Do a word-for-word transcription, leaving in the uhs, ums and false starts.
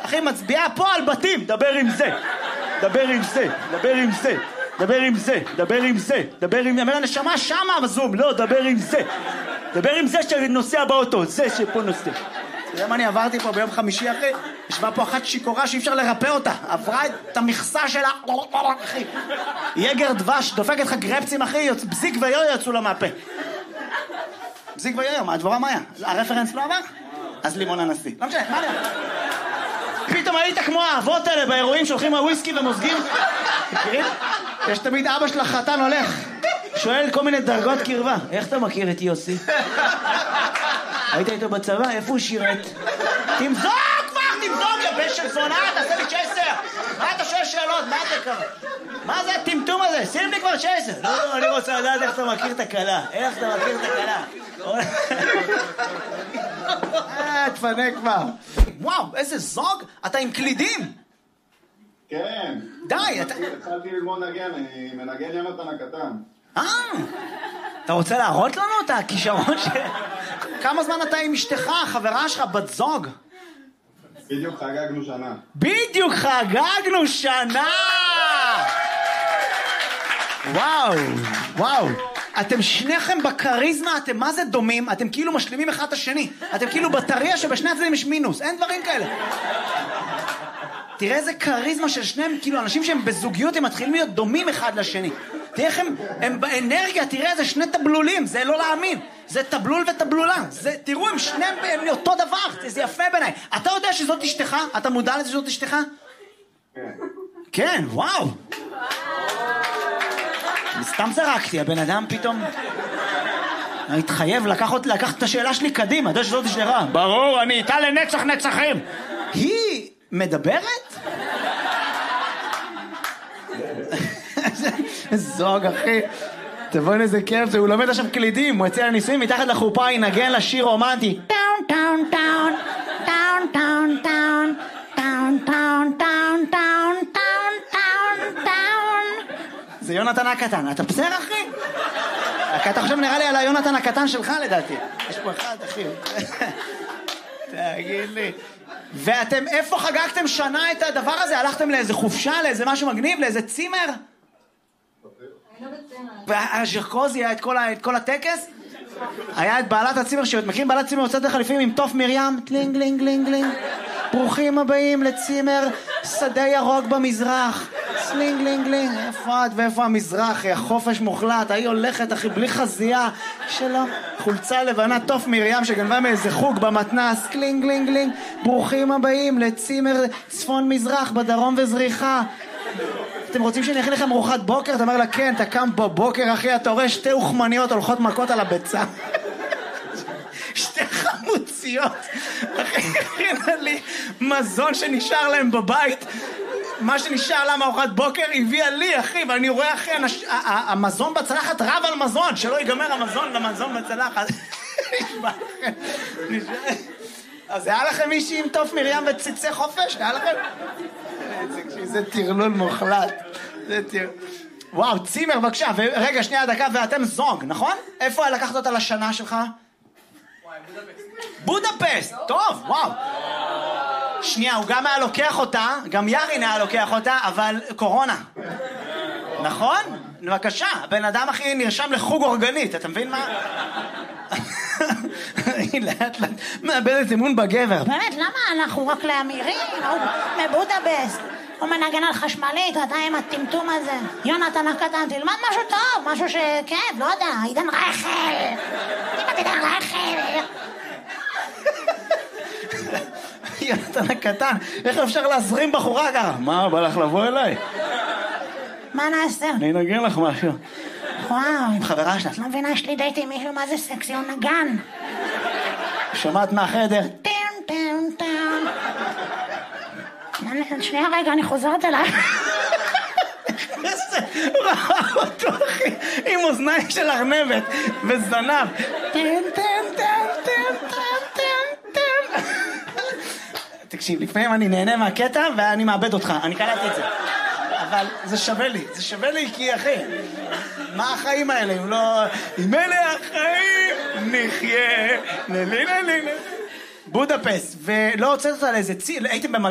אחי, מצביעה פה על בתים. דבר עם זה, דבר עם זה, דבר עם זה, דבר עם זה, דבר עם זה, דבר עם... אומר, הנשמה שמה בזום. לא, דבר עם זה. דבר עם זה שנוסע באוטו, זה שפה נוסע. אתה יודע מה אני עברתי פה ביום חמישי, אחי? ישבה פה אחת שיקורה שאי אפשר לרפא אותה. עברה את המכסה שלה, אחי. יגר דבש, דופק לך גרפצים, אחי, בזיק ויו יצאו לה מהפה. בזיק ויו, מה הדבורה מה היה? הרפרנס לא עבר? אז לימון הנשיא. לא משנה, מה היה? פתאום היית כמו האבות האלה באירועים שהולכים הוויסקי ומוזגים. מכירים? יש תמיד אבא של החתן הולך. שואל כל מיני דרגות קרבה. איך אתה מכיר את יוסי? היית איתו בצבא? איפה הוא שירת? תמזוג כבר, תמזוג, יא בן של זונה, תעשה לי צ'סר. מה אתה שואל שאלות? מה זה קרה? מה זה הטמטום הזה? שים לי כבר צ'סר. לא, אני רוצה לדעת איך אתה מכיר את הקלה. איך אתה מכיר את הקלה. אה, תפנה כבר. וואו, איזה זוג. אתה עם קלידים. כן. די, אתה... התחלתי ללמוד נגן, אני מנגן יונתן הקטן. אה, אתה רוצה להראות לנו את הכישרון ש... כמה זמן אתה עם אשתך, חברה שלך, בת זוג? בדיוק חגגנו שנה. בדיוק חגגנו שנה! וואו, וואו. אתם שניכם בקריזמה, אתם מה זה דומים? אתם כאילו משלימים אחד את השני. אתם כאילו בטריה שבשני הצדדים יש מינוס. אין דברים כאלה. תראה איזה קריזמה של שניהם, כאילו אנשים שהם בזוגיות, הם מתחילים להיות דומים אחד לשני. תראה איך הם, הם באנרגיה, תראה איזה שני טבלולים, זה לא להאמין. זה טבלול וטבלולה. זה, תראו, הם שניהם הם אותו דבר, זה יפה בעיניי. אתה יודע שזאת אשתך? אתה מודע לזה שזאת אשתך? כן. כן, וואו. סתם זרקתי, הבן אדם פתאום... התחייב לקחת, לקחת את השאלה שלי קדימה, אתה יודע שזאת אשתך? ברור, אני איתה לנצח נצחים. היא מדברת? זוג, אחי. תבוא איזה כיף, הוא לומד עכשיו קלידים, הוא יצא לניסויים, מתחת לחופה ינגן לשיר רומנטי. טאון, טאון, טאון, טאון, טאון, טאון, טאון, טאון, טאון, טאון, טאון, טאון, טאון. זה יונתן הקטן, אתה בסדר, אחי? אתה חושב נראה לי על היונתן הקטן שלך, לדעתי. יש פה אחד, אחי. תגיד לי. ואתם, איפה חגגתם שנה את הדבר הזה? הלכתם לאיזה חופשה, לאיזה משהו מגניב, לאיזה צימר? והז'רקוזי היה את כל, את כל הטקס? היה את בעלת הצימר, שמכירים בעלת צימר יוצאת לחליפים עם תוף מרים, טלינג לינג לינג לינג, ברוכים הבאים לצימר שדה ירוק במזרח, סלינג לינג לינג, איפה את ואיפה המזרח, החופש מוחלט, היא הולכת אחי בלי חזייה שלו, חולצה לבנה, תוף מרים שגנבה מאיזה חוג במתנס, קלינג לינג לינג, ברוכים הבאים לצימר צפון מזרח בדרום וזריחה. אתם רוצים שאני אכין לכם ארוחת בוקר? אתה אומר לה, כן, אתה קם בבוקר, אחי, אתה רואה שתי אוכמניות הולכות מכות על הביצה. שתי חמוציות. אחי, הכינה לי מזון שנשאר להם בבית. מה שנשאר לה מארוחת בוקר הביאה לי, אחי, ואני רואה, אחי, המזון בצלחת רב על מזון, שלא ייגמר המזון למזון בצלחת. נשמע לכם. אז היה לכם מישהי עם תוף מרים וציצי חופש? היה לכם? זה תרלול מוחלט. זה תרלול. וואו, צימר, בבקשה. רגע, שנייה, דקה, ואתם זוג, נכון? איפה לקחת אותה לשנה שלך? וואי, בודפסט. בודפסט, טוב, וואו. שנייה, הוא גם היה לוקח אותה, גם ירין היה לוקח אותה, אבל קורונה. נכון? בבקשה, הבן אדם הכי נרשם לחוג אורגנית, אתה מבין מה? היא לאט לאט מאבדת אמון בגבר. באמת, למה אנחנו רק לאמירים? הוא מבודפסט, הוא מנגן על חשמלית, אתה עם הטמטום הזה. יונתן הקטן, תלמד משהו טוב, משהו שכיף, לא יודע, עידן רייכל. תלמד עידן רייכל. יונתן הקטן, איך אפשר להזרים בחורה ככה? מה, בא לך לבוא אליי? מה נעשה? אני אנגן לך משהו. וואו, עם חברה שלה. את לא מבינה, יש לי דייט עם מישהו, מה זה סקסי, הוא נגן. שומעת מהחדר? טן, טן, טן. שנייה רגע, אני חוזרת אליי. ראה אותו אחי, עם אוזניים של ארנבת וזנב. טן, טן, טן, טן, טן, טן, טן. תקשיב, לפעמים אני נהנה מהקטע ואני מאבד אותך, אני קלטתי את זה. אבל זה שווה לי, זה שווה לי כי אחי, מה החיים האלה אם לא... אם אלה החיים נחיה, ללילה לילה. בודפסט, ולא הוצאת אותה לאיזה צי, הייתם במלא...